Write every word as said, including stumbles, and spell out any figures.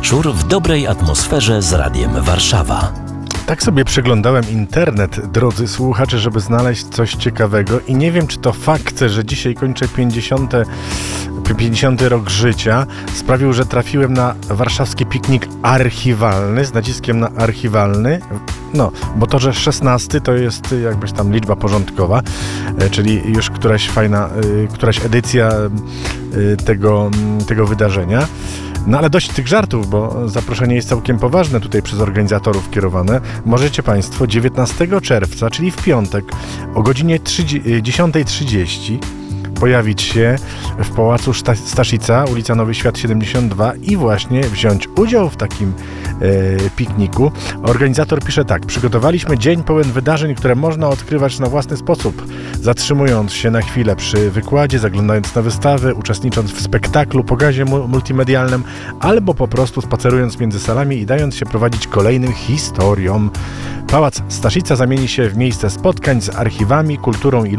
wieczór w dobrej atmosferze z Radiem Warszawa. Tak sobie przeglądałem internet, drodzy słuchacze, żeby znaleźć coś ciekawego i nie wiem, czy to fakt, że dzisiaj kończę pięćdziesiąty, pięćdziesiąty rok życia sprawił, że trafiłem na warszawski piknik archiwalny, z naciskiem na archiwalny. No, bo to, że szesnasty to jest jakbyś tam liczba porządkowa, czyli już któraś fajna, któraś edycja tego, tego wydarzenia. No ale dość tych żartów, bo zaproszenie jest całkiem poważne tutaj przez organizatorów kierowane. Możecie Państwo dziewiętnastego czerwca, czyli w piątek o godzinie dziesiąta trzydzieści pojawić się w Pałacu Staszica, ulica Nowy Świat siedemdziesiąt dwa i właśnie wziąć udział w takim e, pikniku. Organizator pisze tak: przygotowaliśmy dzień pełen wydarzeń, które można odkrywać na własny sposób, zatrzymując się na chwilę przy wykładzie, zaglądając na wystawy, uczestnicząc w spektaklu, pokazie mu- multimedialnym, albo po prostu spacerując między salami i dając się prowadzić kolejnym historiom. Pałac Staszica zamieni się w miejsce spotkań z archiwami, kulturą i